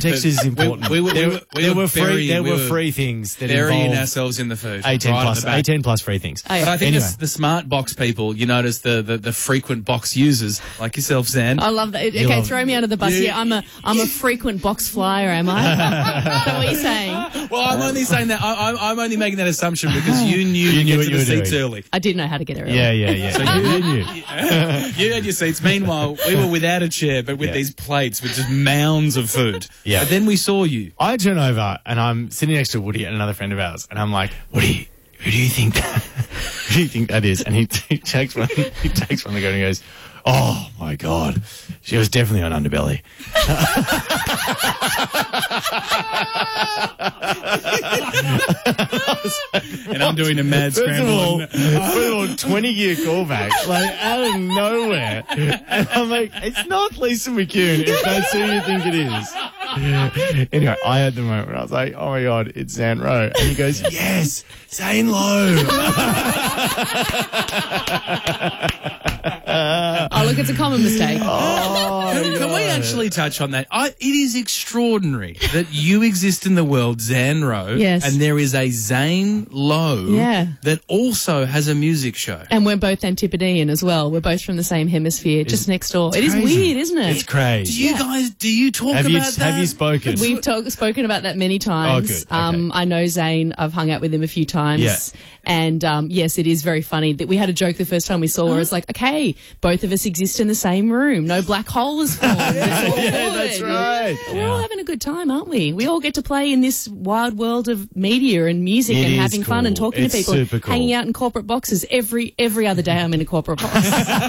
context is important. There were free things that burying involved ourselves in the food. 18 plus free things. But I think the smart box people, you notice the frequent box users like yourself, Zan. I love that. Okay, throw me under the bus. Yeah, I'm a frequent box flyer, am I? Is that what you're saying? Well, I'm only saying that. I'm only making that assumption because you knew to get to the seats early. I did know how to get there early. Yeah. So you knew. You had your seats. Meanwhile, we were without a chair, but with these plates with just mounds of food. Yeah. But then we saw you. I turn over and I'm sitting next to Woody and another friend of ours, and I'm like, Woody, who do you think that is? And he takes one. He takes one of the go and he goes, oh my God, she was definitely on Underbelly. And I'm doing a mad scramble. First of all, 20-year callback, like out of nowhere. And I'm like, it's not Lisa McCune if that's who you think it is. Anyway, I had the moment where I was like, oh my God, it's Zane Rowe. And he goes, yes, Zane Lowe. Oh, look, it's a common mistake. Can we actually touch on that? It is extraordinary that you exist in the world, Zane Rowe, yes, and there is a Zane Lowe that also has a music show. And we're both Antipodean as well. We're both from the same hemisphere, just next door. It is weird, isn't it? It's crazy. Do you talk about that? Have you spoken? We've spoken about that many times. Oh, good. Okay. I know Zane. I've hung out with him a few times. Yeah. And, yes, it is very funny that we had a joke the first time we saw where it's like, okay, both of us exist in the same room. No black hole is formed. Yeah, that's right. We're all having a good time, aren't we? We all get to play in this wide world of media and music and having fun and talking to people and hanging out in corporate boxes. Every other day I'm in a corporate box.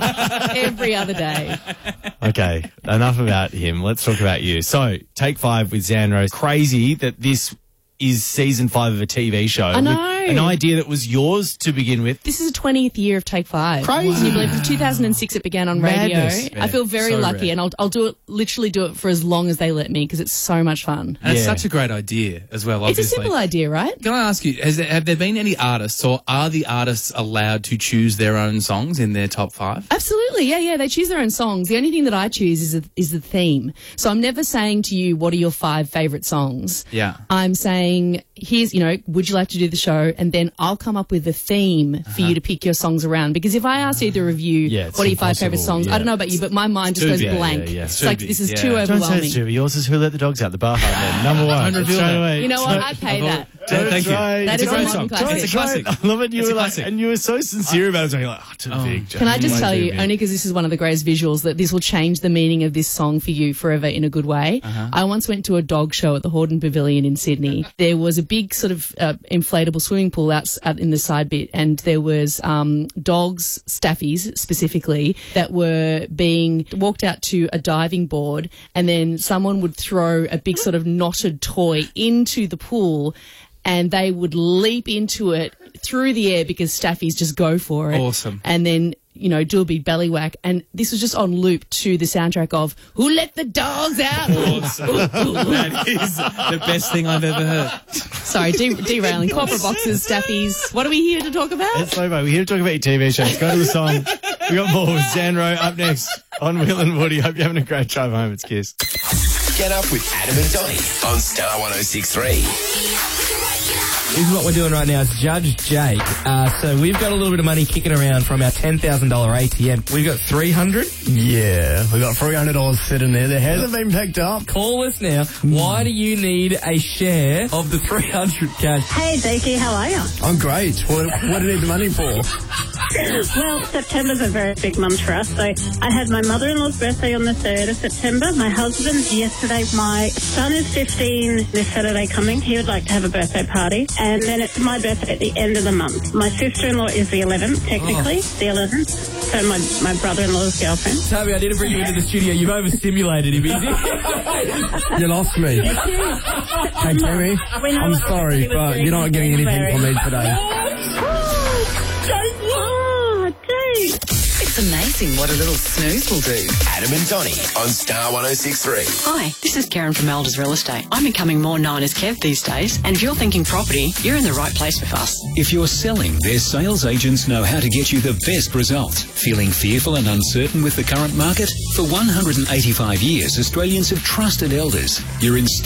Every other day. Okay, enough about him. Let's talk about you. So, Take 5 with Zane Rowe. Crazy that this is season 5 of a TV show. I know. An idea that was yours to begin with. This is the 20th year of Take 5. Crazy. Can you believe it? 2006 it began on radio. Madness. I feel very lucky, and I'll literally do it for as long as they let me because it's so much fun. And it's such a great idea as well, obviously. It's a simple idea, right? Can I ask you, have there been any artists, or are the artists allowed to choose their own songs in their top 5? Absolutely, yeah. They choose their own songs. The only thing that I choose is the theme. So I'm never saying to you, what are your 5 favourite songs? Yeah. I'm saying, here's, would you like to do the show? And then I'll come up with a theme for you to pick your songs around. Because if I ask you to review what are your 5 favourite songs, I don't know about you, but my mind just goes blank. It's like, this is too overwhelming. Don't say it's too. Yours is Who Let the Dogs Out, the Bar Hard Man. Number 1. Straight away. You know what? I'd pay that. Thank you. That is a modern classic. It's a classic. I love it. You were like, and you were so sincere about it. So you're like, too big. Can I just tell you, only because this is one of the greatest visuals, that this will change the meaning of this song for you forever in a good way. I once went to a dog show at the Hordern Pavilion in Sydney. There was a big sort of inflatable swimming pool out in the side bit, and there was dogs, staffies specifically, that were being walked out to a diving board, and then someone would throw a big sort of knotted toy into the pool, and they would leap into it through the air because staffies just go for it. Awesome. And then, do a big belly whack. And this was just on loop to the soundtrack of Who Let the Dogs Out? Awesome. That is the best thing I've ever heard. Sorry, derailing. Corporate boxes, staffies. What are we here to talk about? It's so bad. We're here to talk about your TV shows. Go to the song. We got more with Zane Rowe up next on Will and Woody. Hope you're having a great drive home. It's Kiss. Get up with Adam and Donny on Star 106.3. This is what we're doing right now. It's Judge Jake. So we've got a little bit of money kicking around from our $10,000 ATM. We've got $300. Yeah, we got $300 sitting there. That hasn't been picked up. Call us now. Why do you need a share of the 300 cash? Hey, Jakey, how are you? I'm great. What do you need the money for? Well, September's a very big month for us. So I had my mother-in-law's birthday on the 3rd of September, my husband's yesterday, my son is 15 this Saturday coming. He would like to have a birthday party. And then it's my birthday at the end of the month. My sister-in-law is the 11th, technically, the 11th. So my brother-in-law's girlfriend. Toby, I didn't bring you into the studio. You've overstimulated him. You lost me. Hey, Tammy, I'm sorry, but you're not getting anything from me today. It's amazing what a little snooze will do. Adam and Donny on Star 106.3. Hi, this is Karen from Elders Real Estate. I'm becoming more known as Kev these days, and if you're thinking property, you're in the right place with us. If you're selling, their sales agents know how to get you the best results. Feeling fearful and uncertain with the current market? For 185 years, Australians have trusted Elders. You're in